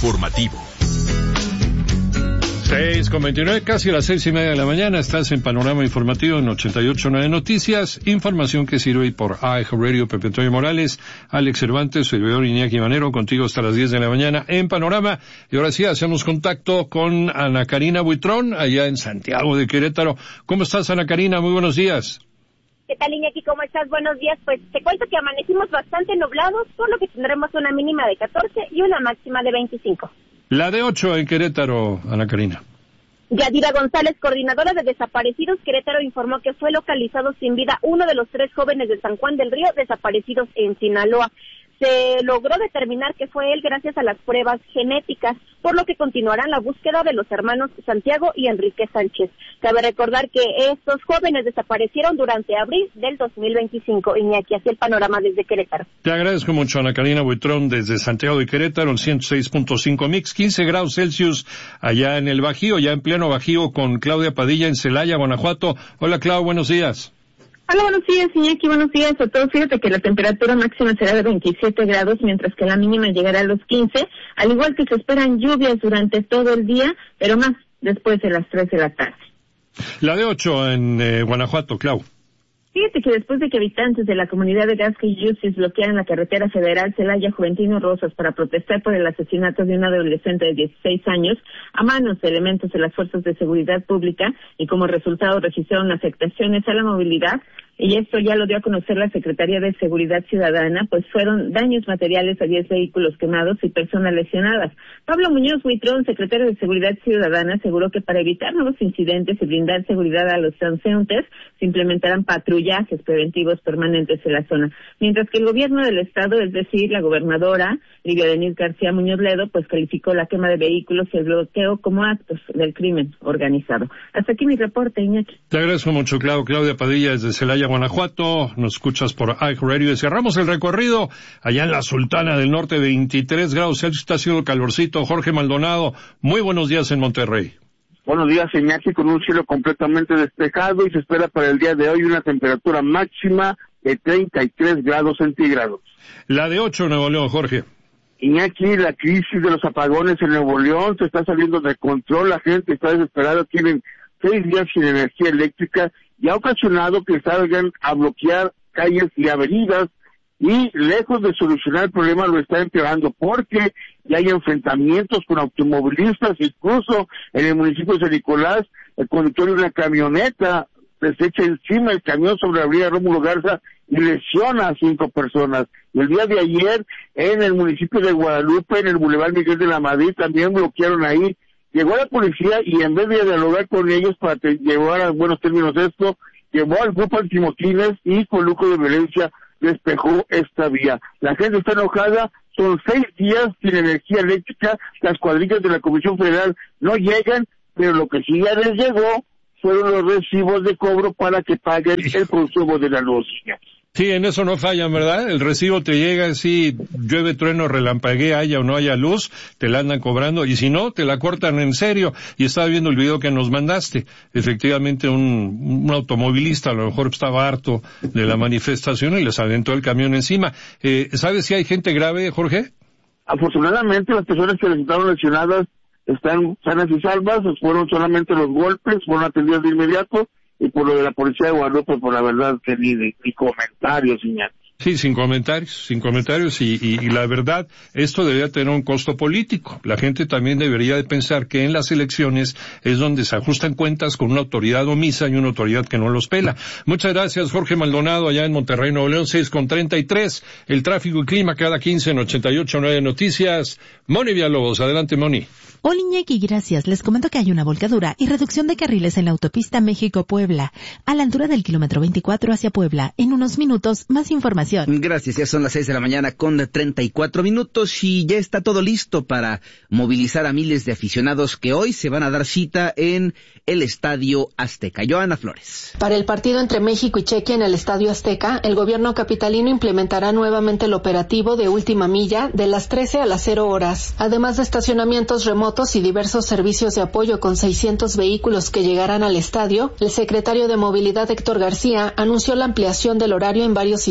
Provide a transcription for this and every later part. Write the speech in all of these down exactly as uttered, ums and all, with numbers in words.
informativo. seis con veintinueve, casi a las seis y media de la mañana, estás en Panorama Informativo en ochenta y ocho punto nueve Noticias, información que sirve por iHeartRadio, Pepe Antonio Morales, Alex Cervantes, servidor Iñaki Manero, contigo hasta las diez de la mañana en Panorama. Y ahora sí, hacemos contacto con Ana Karina Buitrón, allá en Santiago de Querétaro. ¿Cómo estás, Ana Karina? Muy buenos días. ¿Qué tal, Iñaki? ¿Cómo estás? Buenos días. Pues te cuento que amanecimos bastante nublados, por lo que tendremos una mínima de catorce y una máxima de veinticinco. La de ocho en Querétaro, Ana Karina. Yadira González, coordinadora de desaparecidos Querétaro, informó que fue localizado sin vida uno de los tres jóvenes de San Juan del Río desaparecidos en Sinaloa. Se logró determinar que fue él gracias a las pruebas genéticas, por lo que continuarán la búsqueda de los hermanos Santiago y Enrique Sánchez. Cabe recordar que estos jóvenes desaparecieron durante abril del dos mil veinticinco. Iñaki, así el panorama desde Querétaro. Te agradezco mucho, Ana Karina Buitrón, desde Santiago de Querétaro, el ciento seis punto cinco Mix, quince grados Celsius allá en el Bajío, ya en pleno Bajío con Claudia Padilla en Celaya, Guanajuato. Hola, Clau, buenos días. Hola, buenos días, Iñaki, buenos días a todos. Fíjate que la temperatura máxima será de veintisiete grados, mientras que la mínima llegará a los quince, al igual que se esperan lluvias durante todo el día, pero más después de las tres de la tarde. La de ocho en eh, Guanajuato, Clau. Fíjate que después de que habitantes de la comunidad de Gasca y Yusis bloquearan la carretera federal Celaya Juventino Rosas para protestar por el asesinato de un adolescente de dieciséis años a manos de elementos de las fuerzas de seguridad pública y como resultado registraron afectaciones a la movilidad, y esto ya lo dio a conocer la Secretaría de Seguridad Ciudadana, pues fueron daños materiales a diez vehículos quemados y personas lesionadas. Pablo Muñoz Buitrón, secretario de Seguridad Ciudadana, aseguró que para evitar nuevos incidentes y brindar seguridad a los transeúntes, se implementarán patrullajes preventivos permanentes en la zona. Mientras que el gobierno del estado, es decir, la gobernadora Lidia Denise García Muñoz Ledo, pues calificó la quema de vehículos y el bloqueo como actos del crimen organizado. Hasta aquí mi reporte, Iñaki. Te agradezco mucho, Clau. Claudia Padilla desde Celaya, Guanajuato. Nos escuchas por iHeartRadio. Y cerramos el recorrido allá en la Sultana del Norte, veintitrés grados Celsius. Está haciendo calorcito. Jorge Maldonado, muy buenos días en Monterrey. Buenos días, Iñaki, con un cielo completamente despejado y se espera para el día de hoy una temperatura máxima de treinta y tres grados centígrados. La de ocho, Nuevo León, Jorge. Iñaki, la crisis de los apagones en Nuevo León se está saliendo de control, la gente está desesperada, tienen seis días sin energía eléctrica y ha ocasionado que salgan a bloquear calles y avenidas y lejos de solucionar el problema lo está empeorando porque ya hay enfrentamientos con automovilistas, incluso en el municipio de San Nicolás, el conductor de una camioneta les echa encima el camión sobre la avenida Rómulo Garza y lesiona a cinco personas. Y el día de ayer, en el municipio de Guadalupe, en el Boulevard Miguel de la Madrid, también bloquearon ahí. Llegó la policía y en vez de dialogar con ellos para te, llevar a buenos términos esto, llevó al grupo antimotines y con lucro de violencia despejó esta vía. La gente está enojada, son seis días sin energía eléctrica, las cuadrillas de la Comisión Federal no llegan, pero lo que sí ya les llegó fueron los recibos de cobro para que paguen el consumo de la luz. Sí, en eso no fallan, ¿verdad? El recibo te llega, si llueve, trueno, relampaguea, haya o no haya luz, te la andan cobrando, y si no, te la cortan en serio. Y estaba viendo el video que nos mandaste. Efectivamente, un, un automovilista a lo mejor estaba harto de la manifestación y les aventó el camión encima. Eh, ¿Sabes si hay gente grave, Jorge? Afortunadamente, las personas que resultaron lesionadas están sanas y salvas, fueron solamente los golpes, fueron atendidos de inmediato, y por lo de la policía de Guadalupe, por la verdad que ni, ni comentarios, señor. Sí, sin comentarios, sin comentarios, y, y, y la verdad, esto debería tener un costo político. La gente también debería de pensar que en las elecciones es donde se ajustan cuentas con una autoridad omisa y una autoridad que no los pela. Muchas gracias, Jorge Maldonado, allá en Monterrey, Nuevo León, seis con treinta y tres. El tráfico y clima cada quince en ochenta y ocho punto nueve Noticias. Moni Villalobos, adelante, Moni. Hola, Iñaki, gracias. Les comento que hay una volcadura y reducción de carriles en la autopista México-Puebla, a la altura del kilómetro veinticuatro hacia Puebla. En unos minutos, más información. Gracias, ya son las seis de la mañana con treinta y cuatro minutos y ya está todo listo para movilizar a miles de aficionados que hoy se van a dar cita en el Estadio Azteca. Joana Flores. Para el partido entre México y Chequia en el Estadio Azteca, el gobierno capitalino implementará nuevamente el operativo de última milla de las trece a las cero horas, además de estacionamientos remotos y diversos servicios de apoyo con seiscientos vehículos que llegarán al estadio. El secretario de Movilidad Héctor García anunció la ampliación del horario en varios sistemas.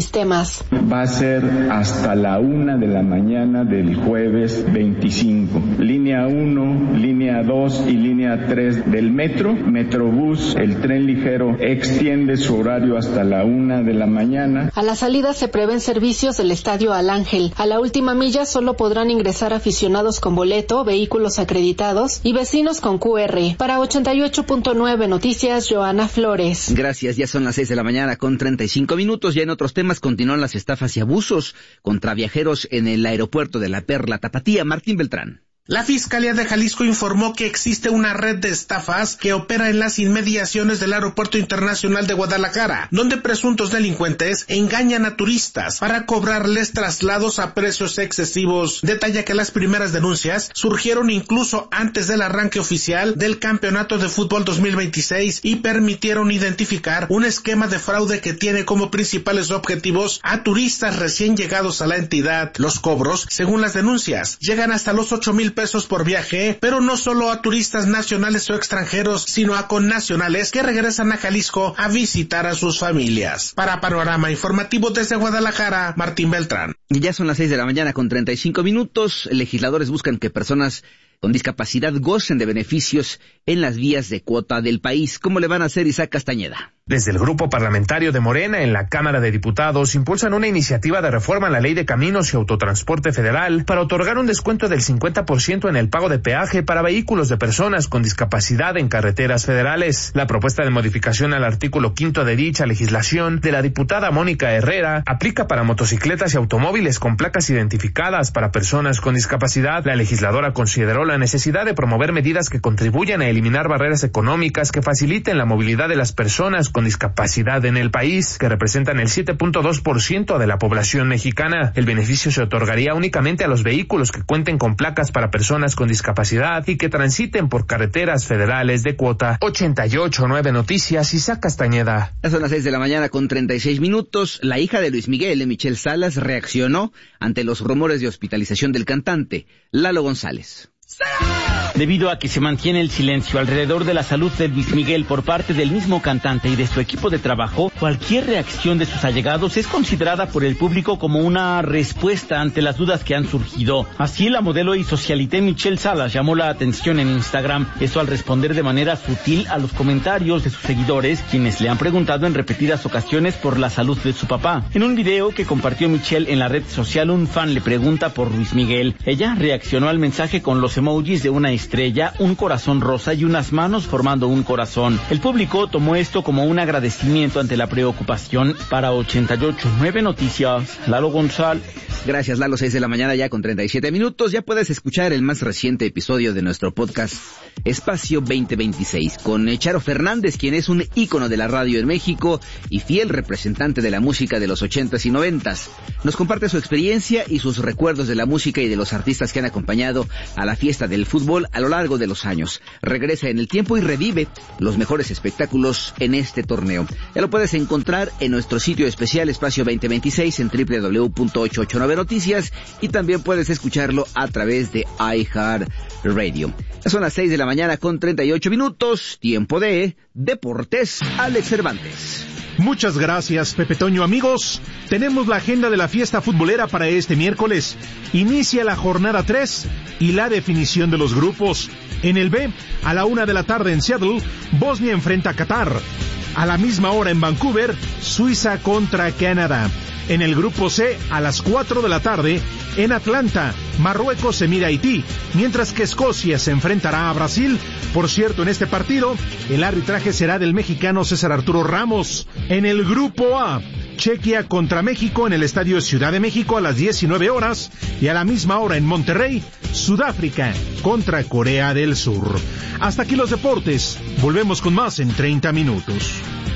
horas. Va a ser hasta la una de la mañana del jueves veinticinco. Línea uno, línea dos y línea tres del metro. Metrobús, el tren ligero, extiende su horario hasta la una de la mañana. A la salida se prevén servicios del Estadio Al Ángel. A la última milla solo podrán ingresar aficionados con boleto, vehículos acreditados y vecinos con cu erre. Para ochenta y ocho punto nueve Noticias, Joana Flores. Gracias, ya son las seis de la mañana con treinta y cinco minutos. Ya en otros temas continúan las estafas y abusos contra viajeros en el aeropuerto de La Perla Tapatía. Martín Beltrán. La Fiscalía de Jalisco informó que existe una red de estafas que opera en las inmediaciones del Aeropuerto Internacional de Guadalajara, donde presuntos delincuentes engañan a turistas para cobrarles traslados a precios excesivos. Detalla que las primeras denuncias surgieron incluso antes del arranque oficial del Campeonato de Fútbol dos mil veintiséis y permitieron identificar un esquema de fraude que tiene como principales objetivos a turistas recién llegados a la entidad. Los cobros, según las denuncias, llegan hasta los ocho mil pesos por viaje, pero no solo a turistas nacionales o extranjeros, sino a connacionales que regresan a Jalisco a visitar a sus familias. Para Panorama Informativo desde Guadalajara, Martín Beltrán. Y ya son las seis de la mañana con treinta y cinco minutos. Legisladores buscan que personas con discapacidad gocen de beneficios en las vías de cuota del país. ¿Cómo le van a hacer, Isaac Castañeda? Desde el Grupo Parlamentario de Morena en la Cámara de Diputados impulsan una iniciativa de reforma en la Ley de Caminos y Autotransporte Federal para otorgar un descuento del cincuenta por ciento en el pago de peaje para vehículos de personas con discapacidad en carreteras federales. La propuesta de modificación al artículo quinto de dicha legislación de la diputada Mónica Herrera aplica para motocicletas y automóviles con placas identificadas para personas con discapacidad. La legisladora consideró la necesidad de promover medidas que contribuyan a eliminar barreras económicas que faciliten la movilidad de las personas con discapacidad en el país, que representan el siete punto dos por ciento de la población mexicana. El beneficio se otorgaría únicamente a los vehículos que cuenten con placas para personas con discapacidad y que transiten por carreteras federales de cuota. ochenta y ocho punto nueve Noticias, Isaac Castañeda. Ya son las seis de la mañana con treinta y seis minutos. La hija de Luis Miguel, Michelle Salas, reaccionó ante los rumores de hospitalización del cantante, Lalo González. Debido a que se mantiene el silencio alrededor de la salud de Luis Miguel por parte del mismo cantante y de su equipo de trabajo, cualquier reacción de sus allegados es considerada por el público como una respuesta ante las dudas que han surgido. Así, la modelo y socialité Michelle Salas llamó la atención en Instagram, esto al responder de manera sutil a los comentarios de sus seguidores, quienes le han preguntado en repetidas ocasiones por la salud de su papá. En un video que compartió Michelle en la red social, un fan le pregunta por Luis Miguel. Ella reaccionó al mensaje con los emojis de una estrella, un corazón rosa y unas manos formando un corazón. El público tomó esto como un agradecimiento ante la preocupación. Para ochenta y ocho punto nueve Noticias, Lalo González. Gracias, Lalo. Seis de la mañana ya con treinta y siete minutos. Ya puedes escuchar el más reciente episodio de nuestro podcast Espacio veinte veintiséis con Charo Fernández, quien es un ícono de la radio en México y fiel representante de la música de los ochentas y noventas. Nos comparte su experiencia y sus recuerdos de la música y de los artistas que han acompañado a la fiesta del fútbol a lo largo de los años. Regresa en el tiempo y revive los mejores espectáculos en este torneo. Ya lo puedes encontrar en nuestro sitio especial Espacio veinte veintiséis en doble u doble u doble u punto ochocientos ochenta y nueve Noticias y también puedes escucharlo a través de iHeartRadio. Ya son las seis de la mañana con treinta y ocho minutos, tiempo de Deportes. Alex Cervantes. Muchas gracias, Pepe Toño. Amigos, tenemos la agenda de la fiesta futbolera para este miércoles. Inicia la jornada tres y la definición de los grupos. En el B, a la una de la tarde en Seattle, Bosnia enfrenta a Qatar. A la misma hora en Vancouver, Suiza contra Canadá. En el grupo C, a las cuatro de la tarde, en Atlanta, Marruecos se mira a Haití, mientras que Escocia se enfrentará a Brasil. Por cierto, en este partido, el arbitraje será del mexicano César Arturo Ramos. En el grupo A, Chequia contra México en el Estadio Ciudad de México a las diecinueve horas, y a la misma hora en Monterrey, Sudáfrica contra Corea del Sur. Hasta aquí los deportes. Volvemos con más en treinta minutos.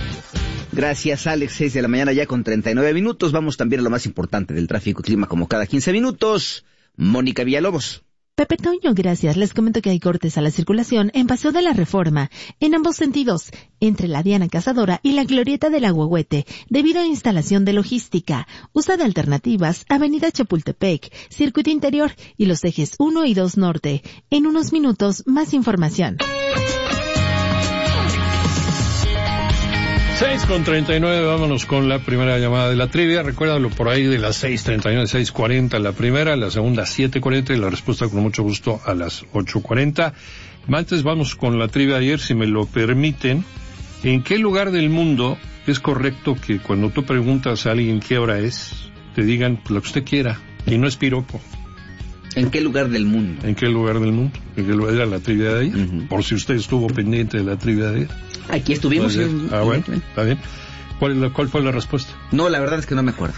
Gracias, Alex. Seis de la mañana ya con treinta y nueve minutos. Vamos también a lo más importante del tráfico y clima como cada quince minutos. Mónica Villalobos. Pepe Toño, gracias. Les comento que hay cortes a la circulación en Paseo de la Reforma, en ambos sentidos, entre la Diana Cazadora y la Glorieta del Agüehuete, debido a instalación de logística. Usa de alternativas Avenida Chapultepec, Circuito Interior y los ejes uno y dos Norte. En unos minutos, más información. seis con treinta y nueve, vámonos con la primera llamada de la trivia. Recuérdalo por ahí de las seis treinta y nueve, seis cuarenta la primera, la segunda siete cuarenta y la respuesta con mucho gusto a las ocho cuarenta. Antes vamos con la trivia de ayer, si me lo permiten. ¿En qué lugar del mundo es correcto que cuando tú preguntas a alguien qué hora es, te digan lo que usted quiera y no es piropo? ¿En qué lugar del mundo? ¿En qué lugar del mundo? ¿En qué lugar era la trivia de ayer? Uh-huh. Por si usted estuvo pendiente de la trivia de ayer. Aquí estuvimos. Sí. Ah, bueno, está bien. ¿Cuál, es la, ¿Cuál fue la respuesta? No, la verdad es que no me acuerdo.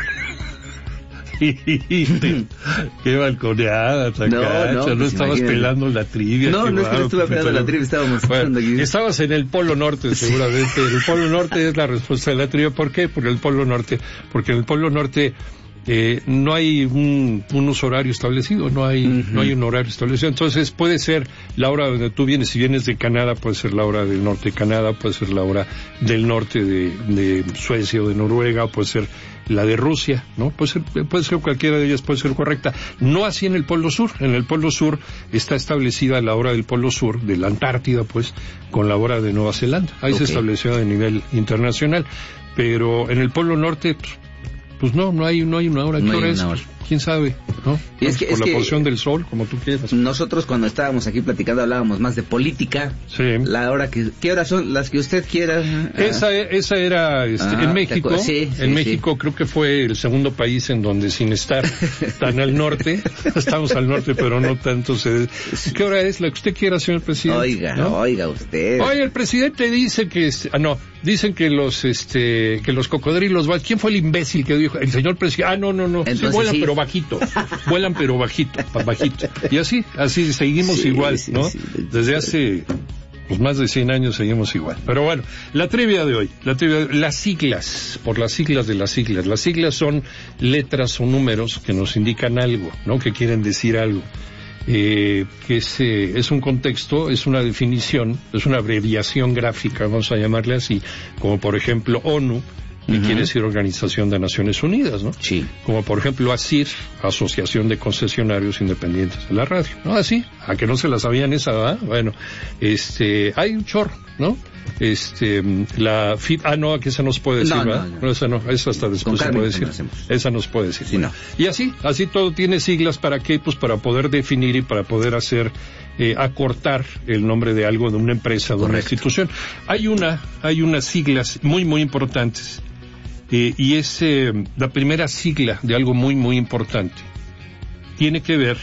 Qué balconeada, Tacacha. No, no, pues no estabas imagínate. pelando la trivia. No, no es que no estuve pelando la trivia, estábamos bueno, aquí. Estabas en el Polo Norte, seguramente. El Polo Norte es la respuesta de la trivia. ¿Por qué? Porque el Polo Norte, porque en el Polo Norte eh, no hay un, un uso horario establecido, no hay, uh-huh. no hay un horario establecido. Entonces puede ser la hora donde tú vienes, si vienes de Canadá, puede ser la hora del norte de Canadá, puede ser la hora del norte de, de Suecia o de Noruega, puede ser la de Rusia, ¿no? Puede ser, puede ser cualquiera de ellas, puede ser correcta. No así en el Polo Sur. En el Polo Sur está establecida la hora del Polo Sur, de la Antártida, pues, con la hora de Nueva Zelanda. Ahí okay. se estableció a nivel internacional. Pero en el Polo Norte, pues, pues no, no hay, no hay una hora. ¿Qué no hora es? Hora. Pues, ¿quién sabe? ¿No? Y es que, por es la que posición del sol, como tú quieras. Nosotros cuando estábamos aquí platicando hablábamos más de política. Sí. La hora que, ¿qué horas son las que usted quiera? Esa, esa era, este, ah, en México. Sí, sí, en México sí. creo que fue el segundo país en donde sin estar tan al norte, estamos al norte pero no tanto se... ¿Qué hora es la que usted quiera, señor presidente? Oiga, ¿no? oiga usted. Oye, el presidente dice que, ah no, dicen que los, este, que los cocodrilos, ¿quién fue el imbécil que dijo? El señor presidente, ah no, no, no, Entonces, sí, vuelan sí. pero bajito, vuelan pero bajito, bajito. Y así, así seguimos sí, igual, sí, ¿no? Sí, Desde hace pues más de cien años seguimos igual. Pero bueno, la trivia de hoy, la trivia, las siglas, por las siglas de las siglas. Las siglas son letras o números que nos indican algo, ¿no? Que quieren decir algo. Eh, que es, eh, es un contexto, es una definición, es una abreviación gráfica, vamos a llamarle así, como por ejemplo ONU, que uh-huh. quiere decir Organización de Naciones Unidas, ¿no? Sí. Como por ejemplo ASIR, Asociación de Concesionarios Independientes de la Radio, ¿no? Así, a que no se la sabían esa, ¿verdad? Bueno, este, hay un chorro, ¿no? Este, la F I P, ah, no, que esa no se puede decir, no, ¿verdad? No, no. no, esa no, esa hasta después se puede decir. Esa no se puede decir. Sí, no. Y así, así todo tiene siglas, ¿para qué? Pues para poder definir y para poder hacer, eh, acortar el nombre de algo, de una empresa, de Correcto. Una institución. Hay una, hay unas siglas muy, muy importantes. Eh, y es eh, la primera sigla de algo muy, muy importante. Tiene que ver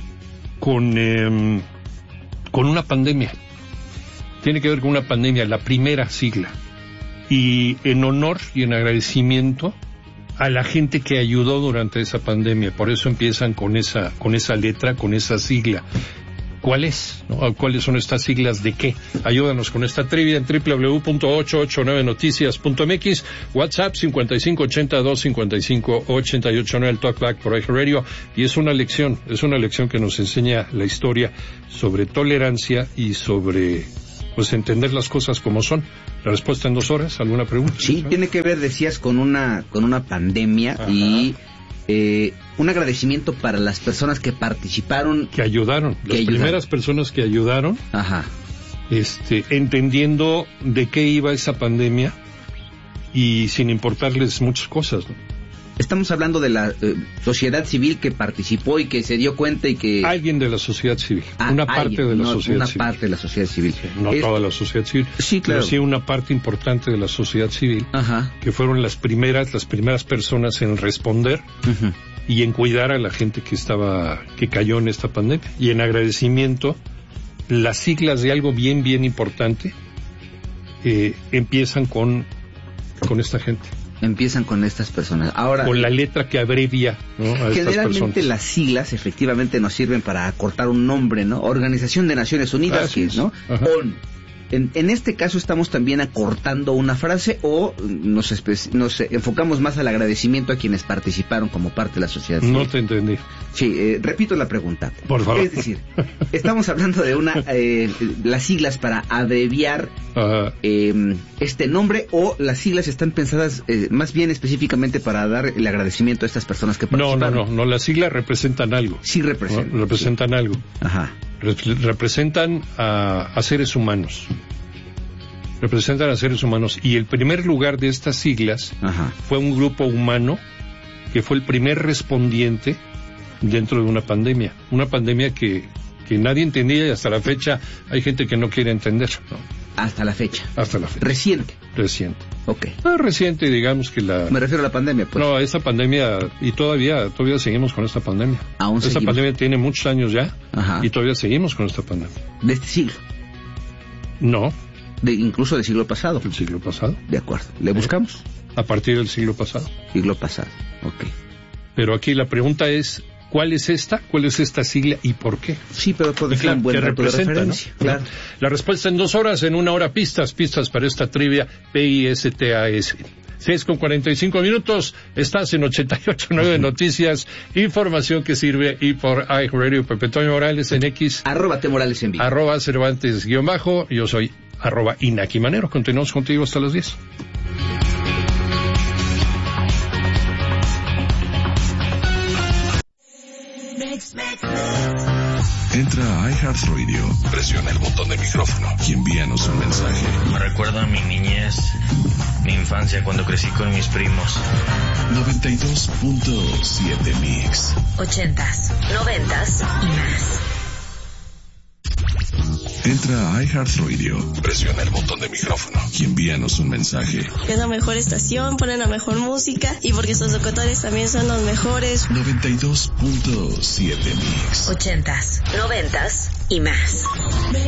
con, eh, con una pandemia. Tiene que ver con una pandemia, la primera sigla. Y en honor y en agradecimiento a la gente que ayudó durante esa pandemia. Por eso empiezan con esa, con esa letra, con esa sigla. ¿Cuál es? ¿No? ¿Cuáles son estas siglas de qué? Ayúdanos con esta trivia en doble u doble u doble u punto ochocientos ochenta y nueve noticias punto m x, WhatsApp cincuenta y cinco ochenta y dos cincuenta y cinco ochenta y ocho nueve, el Talkback por iHeartRadio, y es una lección, es una lección que nos enseña la historia sobre tolerancia y sobre, pues, entender las cosas como son. La respuesta en dos horas, ¿alguna pregunta? Sí, tiene que ver, decías, con una, con una pandemia. Ajá. y... Eh, un agradecimiento para las personas que participaron, que ayudaron, que las ayudaron. primeras personas que ayudaron, Ajá. este, entendiendo de qué iba esa pandemia y sin importarles muchas cosas, ¿no? Estamos hablando de la eh, sociedad civil que participó y que se dio cuenta y que... Alguien de la sociedad civil, ah, una parte alguien, de la no, sociedad una civil. Una parte de la sociedad civil. Sí, no es... toda la sociedad civil, sí, claro. pero sí una parte importante de la sociedad civil, Ajá. que fueron las primeras, las primeras personas en responder uh-huh. y en cuidar a la gente que estaba, que cayó en esta pandemia. Y en agradecimiento, las siglas de algo bien, bien importante eh, empiezan con, con esta gente. Empiezan con estas personas. Ahora, con la letra que abrevia, ¿no? A generalmente las siglas efectivamente nos sirven para acortar un nombre, ¿no? Organización de Naciones Unidas, ah, ¿no? Ajá. ONU. En, en este caso estamos también acortando una frase o nos, espe- nos enfocamos más al agradecimiento a quienes participaron como parte de la sociedad civil. No te entendí. Sí, eh, repito la pregunta. Por favor. Es decir, estamos hablando de una eh, las siglas para abreviar eh, este nombre, o las siglas están pensadas eh, más bien específicamente para dar el agradecimiento a estas personas que participaron. No, no, no, no, las siglas representan algo. Sí representan. ¿No? Representan sí. algo. Ajá. Re- representan a, a seres humanos. representan a seres humanos. Y el primer lugar de estas siglas Ajá. fue un grupo humano que fue el primer respondiente dentro de una pandemia. Una pandemia que, que nadie entendía y hasta la fecha hay gente que no quiere entender, ¿no? Hasta la fecha. Hasta la fecha. Reciente. Reciente. Ok. No, reciente, digamos que la... Me refiero a la pandemia, pues. No, esta pandemia, y todavía, todavía seguimos con esta pandemia. Aún Esta seguimos. pandemia tiene muchos años ya, Ajá. y todavía seguimos con esta pandemia. ¿De este siglo? No. De, incluso del siglo pasado. Del siglo pasado. De acuerdo. ¿Le buscamos? A partir del siglo pasado. Siglo pasado, ok. Pero aquí la pregunta es, ¿cuál es esta? ¿Cuál es esta sigla y por qué? Sí, pero puede ser un buen que dato de representa, referencia. ¿no? Claro. La respuesta en dos horas, en una hora pistas, pistas para esta trivia P I S T A S. seis con cuarenta y cinco minutos, estás en ochenta y ocho punto nueve Noticias, información que sirve, y por iHeartRadio, Pepe Toño Morales en X. Arroba T Morales en vivo. Arroba Cervantes guión bajo, yo soy arroba Inaki Manero. Continuamos contigo hasta las diez. Entra a iHeartRadio, presiona el botón de micrófono y envíanos un mensaje. Me recuerda a mi niñez, mi infancia cuando crecí con mis primos. noventa y dos punto siete Mix. Ochentas, noventas y más. Entra a iHeartRadio, presiona el botón de micrófono y envíanos un mensaje. Es la mejor estación, ponen la mejor música y porque sus locutores también son los mejores. noventa y dos punto siete Mix. Ochentas, noventas y más.